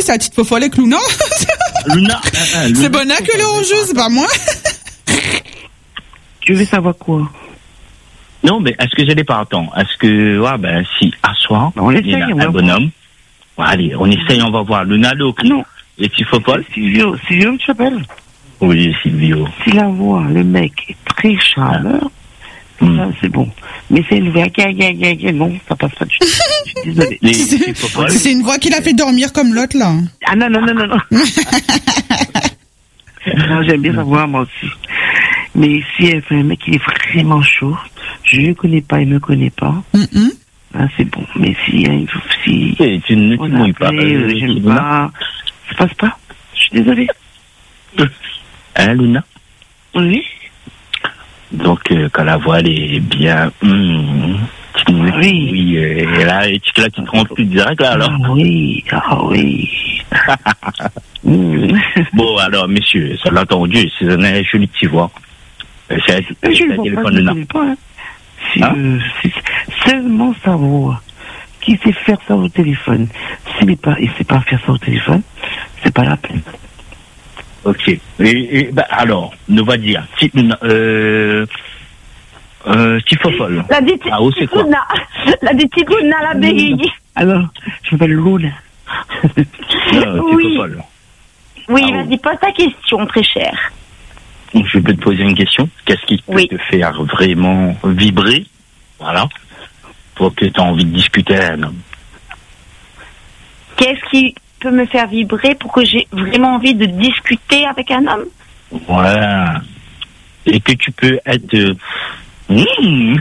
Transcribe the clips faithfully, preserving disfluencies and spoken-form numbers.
fait ça, petite fofolle avec Luna. Luna, euh, euh, c'est Bona que le hors-jeu, c'est pas moi. Tu veux savoir quoi? Non, mais est-ce que j'allais pas attendre? Est-ce que, ouais, ben, si, à soir, on il y a un bonhomme. Ouais, allez, on essaye, on va voir. Luna, le Non. Et tu faut pas? Silvio, Silvio, tu t'appelles? Oui, Silvio. Si la voix, le mec est très charmeur, ah. ça, c'est bon. Mais c'est une voix qui a, non, ça passe pas du tout. Je suis désolé. Les, c'est, c'est une voix qui l'a fait dormir comme l'autre, là. Ah non, non, non, non, non. Non, j'aime bien sa voix, moi aussi. Mais si elle fait un mec qui est vraiment chaud, je ne connais pas, il ne me connaît pas. Mm-hmm. Ah, c'est bon. Mais si, hein, si hey, tu ne mouilles pas, euh, j'aime pas, ça passe pas. Je suis désolé. Hein, Luna? Oui. Donc, euh, quand la voix elle est bien, hum, tu nous oui, oui, euh, là, et tu, là, tu te rends plus direct, là, alors. Ah oui, ah oui. mm. Bon, alors, messieurs, ça l'a entendu, c'est un joli petit voix. C'est un téléphone Luna. Hein. Si, hein? euh, si, seulement sa voix qui sait faire ça au téléphone. S'il n'est pas, il sait pas faire ça au téléphone, c'est pas la peine. Ok. Et, et bah, alors, on va dire, si, euh, euh, Tifofol. La dit ah, c'est quoi? La dit Luna, la bégaye. Alors, je m'appelle Luna. Oui. Oui, ah, vas-y, pose ta question, très cher. Je peux te poser une question. Qu'est-ce qui peut oui. te faire vraiment vibrer, voilà, pour que tu aies envie de discuter avec un homme? Qu'est-ce qui peut me faire vibrer pour que j'ai vraiment envie de discuter avec un homme? Voilà. Et que tu peux être... Euh... Mmh.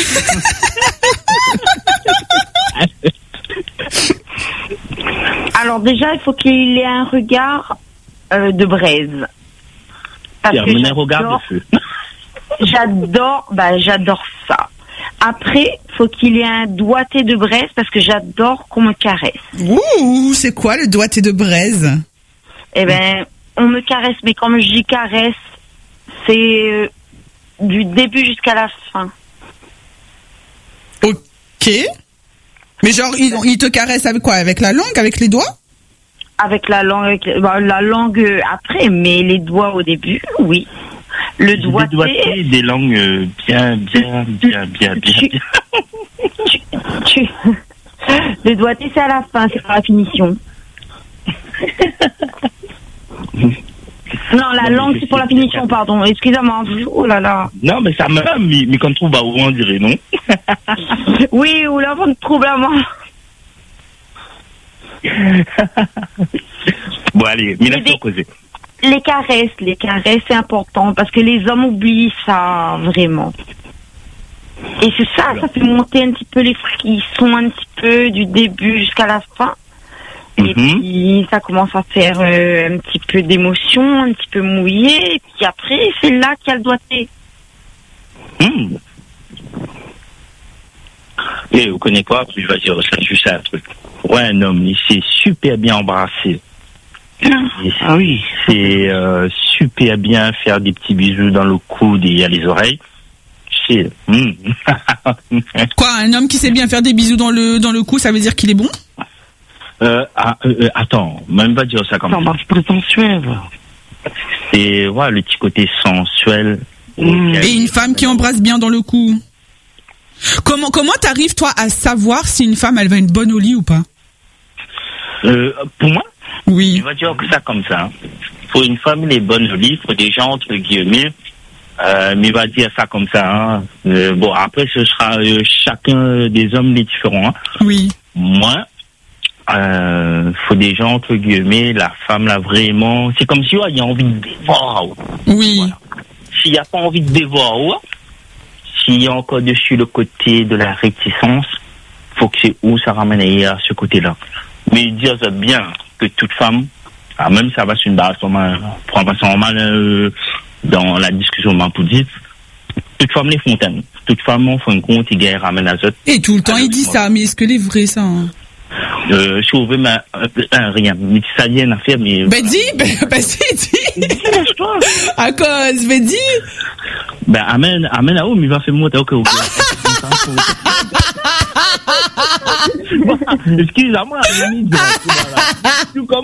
Alors déjà, il faut qu'il ait un regard euh, de braise. Il y a un regard de feu. J'adore, bah, j'adore ça. Après, faut qu'il ait un doigté de braise parce que j'adore qu'on me caresse. Ouh, c'est quoi le doigté de braise? Eh ben, on me caresse, mais quand je dis caresse, c'est euh, du début jusqu'à la fin. Ok. Mais genre, il, il te caresse avec quoi? Avec la langue? Avec les doigts? Avec la langue, avec, bah, la langue après, mais les doigts au début, oui. Le doigté... Des doigtés, des langues bien, bien, bien, bien, bien, tu, bien. Tu, tu, le doigté, c'est à la fin, c'est pour la finition. Non, la non, langue, c'est pour la finition, pardon. Excusez-moi. Oh là là. Non, mais ça me... Mais, mais quand on trouve, bah, où on dirait, non? Oui, ou là, on trouve la main. Bon, allez, mais là, causer. Les caresses, les caresses, c'est important parce que les hommes oublient ça, vraiment. Et c'est ça, ça fait monter un petit peu les frissons, un petit peu du début jusqu'à la fin. Et mm-hmm. puis, ça commence à faire euh, un petit peu d'émotion, un petit peu mouillé. Et puis après, c'est là qu'il y a le doigté. Mm. Et vous connaissez quoi? Je vais dire, c'est juste un truc. Ouais, un homme, il s'est super bien embrassé. Ah oui. C'est euh, super bien faire des petits bisous dans le coude et à les oreilles. C'est... Mm. Quoi, un homme qui sait bien faire des bisous dans le, dans le cou, ça veut dire qu'il est bon? Euh, ah, euh, attends, même pas dire ça comme ça. Ça marche prétentieux. C'est ouais, le petit côté sensuel. Mmh. Et une femme qui embrasse bien dans le cou. Comment comment t'arrives toi à savoir si une femme elle va être bonne au lit ou pas? Euh, pour moi, oui. Je vais dire que ça comme ça. Pour une femme, elle est bonne au lit. Il faut des gens entre guillemets. Euh, mais il va dire ça comme ça. Hein. Euh, bon, après, ce sera euh, chacun des hommes les différents. Hein. Oui. Moi. Euh, faut des gens entre guillemets, la femme là vraiment, c'est comme si ouais, il y a envie de dévorer. Oui. Voilà. S'il n'y a pas envie de dévorer, s'il y a encore dessus le côté de la réticence, faut que c'est où ça ramène à ce côté-là. Mais dire ça bien que toute femme, ah, même ça va sur une base normal, normal euh, dans la discussion pour dire, toute femme les fontaines, toute femme en fin de compte il gagne ramène à ça. Et tout le temps il dit ça, mais est-ce que c'est vrai ça? Hein? Euh, je trouve ma euh, rien, mais ça vient à faire, mais. Ben dis, ben, ben si, dis. À cause, ben dis. Ben amène, amène à où, mais il va faire monter, ok, ok. Excuse-moi,